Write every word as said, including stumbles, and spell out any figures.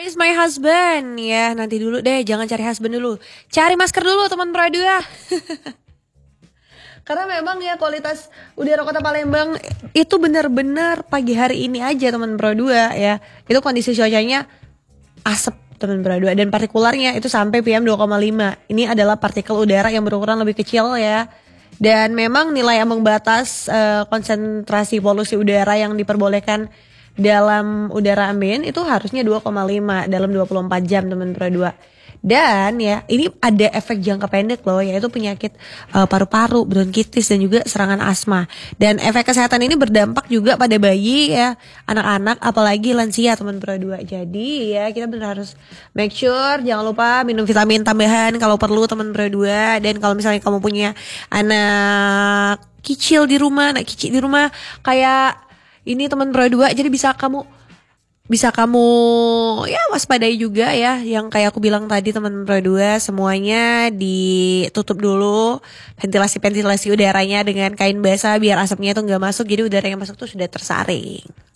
is my husband. Ya nanti dulu deh, jangan cari husband dulu, cari masker dulu teman Pro dua. Karena memang ya kualitas udara kota Palembang itu benar-benar pagi hari ini aja teman Pro dua ya. Itu kondisi cuacanya asap teman Pro dua, dan partikularnya itu sampai P M dua koma lima. Ini adalah partikel udara yang berukuran lebih kecil ya. Dan memang nilai ambang batas uh, konsentrasi polusi udara yang diperbolehkan dalam udara ambien itu harusnya dua koma lima dalam dua puluh empat jam teman Pro dua. Dan ya ini ada efek jangka pendek loh, yaitu penyakit uh, paru-paru, bronkitis, dan juga serangan asma. Dan efek kesehatan ini berdampak juga pada bayi ya, anak-anak, apalagi lansia teman Pro dua. Jadi ya kita benar harus make sure, jangan lupa minum vitamin tambahan kalau perlu teman Pro dua. Dan kalau misalnya kamu punya anak kecil di rumah, anak kecil di rumah kayak ini teman Pro dua, jadi bisa kamu bisa kamu ya waspadai juga ya, yang kayak aku bilang tadi teman Pro dua, semuanya ditutup dulu ventilasi-ventilasi udaranya dengan kain basah biar asapnya itu nggak masuk, jadi udara yang masuk tuh sudah tersaring.